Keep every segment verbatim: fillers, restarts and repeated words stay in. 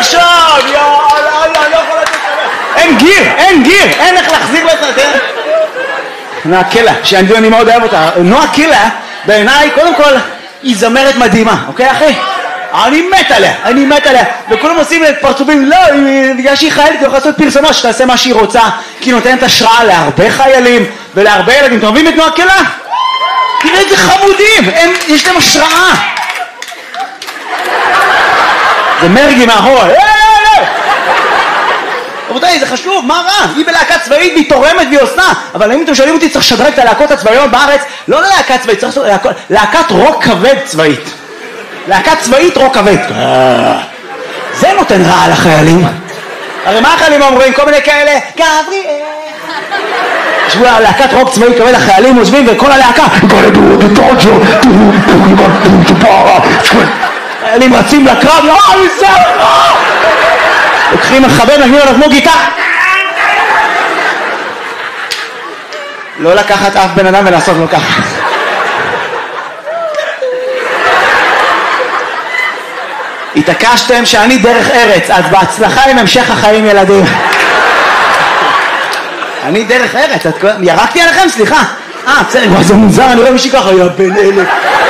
עכשיו, יאללה, אני לא יכול לתת לך. אין גיר, אין גיר, אין איך להחזיר לך, כן? נועה קילה, שאני מאוד אוהב אותה. נועה קילה, בעיניי, קודם כל, היא זמרת מדהימה, אוקיי אחי? אני מת עליה, אני מת עליה. וכולם עושים את פרצופים, לא, בגלל שהיא חיילת, היא יכולה לעשות פרסומה שתעשה מה שהיא רוצה, כי היא נותנת השראה להרבה חיילים ולהרבה ילדים. אתם אוהבים את נועה קילה? תראה איזה חמודים, הם, יש להם השראה. זה מרגי מאחורה. רבותיי, זה חשוב, מה רע? היא בלהקה צבאית והיא תורמת והיא עושה. אבל אם אתם שואלים אותי, צריך לשדרג את הלהקות הצבאיות בארץ, לא ללהקה צבאית, צריך לעשות להקת רוק כבד צבאית. להקת צבאית רוק כבד. זה נותן רע על החיילים. הרי מה החיילים אומרים? כל מיני כאלה, גבריאל. ישבו להקת רוק צבאית כבד, החיילים עוזבים וכל הלהקה חיילים רצים לקרב, לא, אני זה, לא! לוקחים מחבר, נגנים עליו כמו גיטה. לא לקחת אף בן אדם ולעשות לו ככה. התעקשתם שאני דרך ארץ, אז בהצלחה עם המשך החיים ילדים. אני דרך ארץ, ירקתי עליכם? סליחה. אה, בסדר, זה מוזר, אני רואה מישהי ככה, יא בן אלף.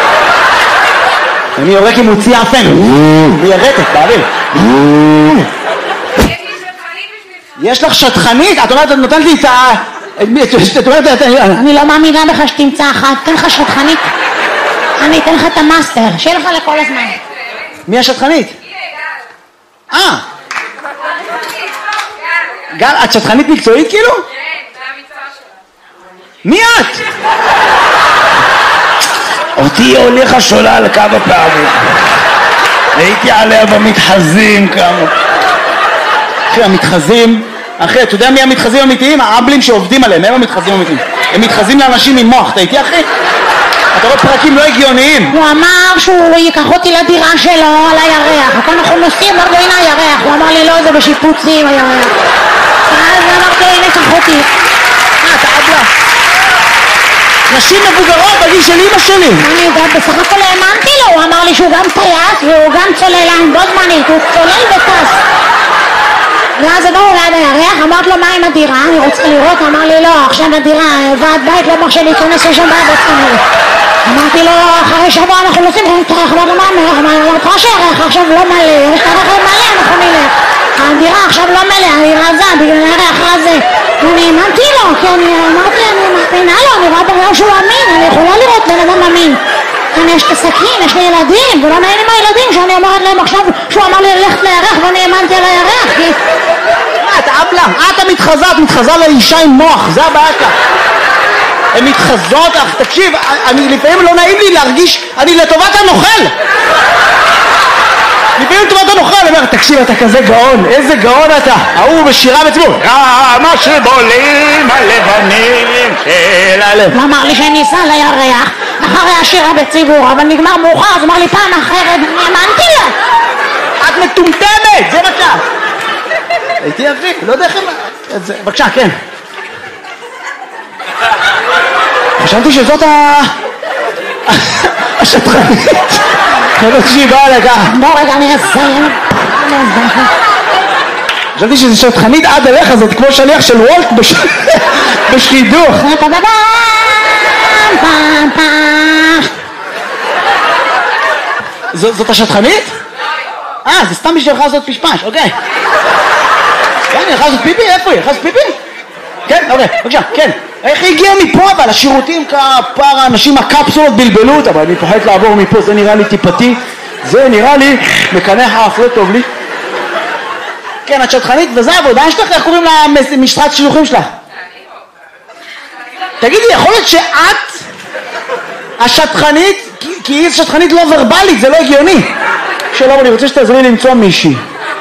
אני יורק עם מוציא אפן, מיירטת, באוויר. יש לך שטחנית? את אומרת, את נותנת לי את ה... את אומרת, אני לא מאמינה בך שתמצא אחת, תן לך שטחנית. אני אתן לך את המאסטר, שיהיה לך לכל הזמן. מי השטחנית? אה. גל, את שטחנית מקצועית כאילו? כן, זה המקצוע שלה. מי את? אותי הוליכה שולל כמה פעמים. הייתי עליה במתחזים כמה. אחי, המתחזים, אחי, אתה יודע מי המתחזים האמיתיים? האבלים שעובדים עליהם, הם המתחזים האמיתיים. הם מתחזים לאנשים עם מוח, אתה איתי אחי? אתה רואה פרקים לא הגיוניים. הוא אמר שהוא ייקח אותי לדירה שלו על הירח. וכאן אנחנו נוסעים, אמרתי, הנה הירח. הוא אמר לי, לא, זה בשיפוצים הירח. אז אמרתי, הנה, קח אותי. אה, אתה אבלה. נשים מבוגרות בגיל של אמא שלי. אני יודעת, בסך הכל האמנתי לו. הוא אמר לי שהוא גם טייס והוא גם צוללן בו זמנית. הוא צולל וטס. ואז עברנו ליד הירח, אמרת לו מה עם הדירה, אני רוצה לראות, אמר לי לא, עכשיו הדירה, ועד בית לא מרשה להיכנס לשם בעד עצמי. אמרתי לו, אחרי שבוע אנחנו נוסעים, אמרתי לו מה אומר, אמרתי לו, פה שהירח עכשיו לא מלא, יש את הרכב מלא, אנחנו נלך. הדירה עכשיו לא מלא, היא רזה, בגלל הירח רזה. ואני האמנתי לו, כי אני אמרתי, אני מאמינה לו, אני רואה בגלל שהוא אמין, אני יכולה לראות בן אדם אמין. אני יש את הסכין, יש לי ילדים, ולא מעניין עם הילדים שאני אומרת להם עכשיו שהוא אמר לי ללכת לירח ואני האמנתי על הירח, כי... מה, את אבלה? את המתחזה, את מתחזה לאישה עם מוח, זה הבעיה כאן. הן מתחזות, אך תקשיב, אני לפעמים לא נעים לי להרגיש, אני לטובת הנוכל. לפעמים לטובת הנוכל, אני אומר, תקשיב, אתה כזה גאון, איזה גאון אתה. ההוא בשירה בציבור, מה שבולים הלבנים של הלב. הוא אמר לי שאני אסע לירח אחרי השירה בציבור, אבל נגמר מאוחר, אז אמר לי פעם אחרת, אני האמנתי לו. את מטומטמת, זה בבקשה. הייתי אבי, לא יודע איך הם... בבקשה, כן. חשבתי שזאת ה... השטחנית. חשבתי שהיא באה לכך. בוא רגע, אני אסיים. חשבתי שזה שטחנית עד אליך, זאת כמו שליח של וולט בשידוך. זאת השטחנית? אה, זה סתם בשביל לך לעשות פשפש, אוקיי. כן, היא הלכה לעשות פיפי? איפה היא? הלכה לעשות פיפי? כן, אוקיי, בבקשה, כן. איך היא הגיעה מפה? אבל השירותים כפר האנשים הקפסולות בלבלו אותה, אבל אני פוחד לעבור מפה, זה נראה לי טיפתי, זה נראה לי מקנח האף, לא טוב לי. כן, את שטחנית, וזה העבודה שלך, איך קוראים למשרת שילוחים שלך? תגידי, יכול להיות שאת השטחנית, כי היא שטחנית לא ורבלית, זה לא הגיוני. שלום, אני רוצה שתעזרי למצוא מישהי.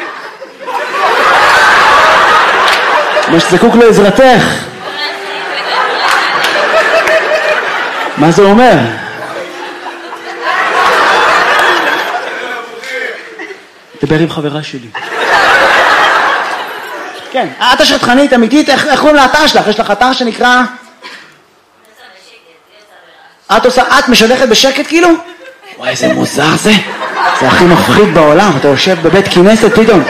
מה שזקוק לעזרתך. מה זה אומר? דבר עם חברה שלי. כן, את השטחנית אמיתית, איך קוראים לאתר שלך? יש לך אתר שנקרא... את עושה, את משדכת בשקט כאילו? וואי, איזה מוזר זה. זה הכי מפחיד בעולם, אתה יושב בבית כנסת פתאום.